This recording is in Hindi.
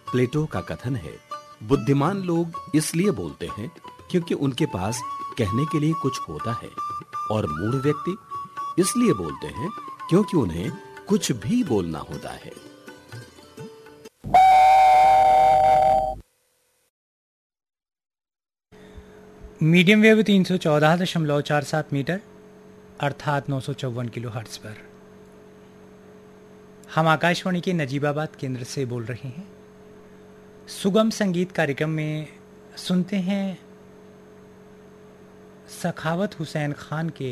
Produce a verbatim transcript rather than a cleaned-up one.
प्लेटो का कथन है, बुद्धिमान लोग इसलिए बोलते हैं क्योंकि उनके पास कहने के लिए कुछ होता है, और मूढ़ व्यक्ति इसलिए बोलते हैं क्योंकि उन्हें कुछ भी बोलना होता है। मीडियम वेव तीन सौ चौदह दशमलव चार सात मीटर अर्थात नौ सौ चौवन किलो हर्ट्ज पर हम आकाशवाणी के नजीबाबाद केंद्र से बोल रहे हैं। सुगम संगीत कार्यक्रम में सुनते हैं सखावत हुसैन खान के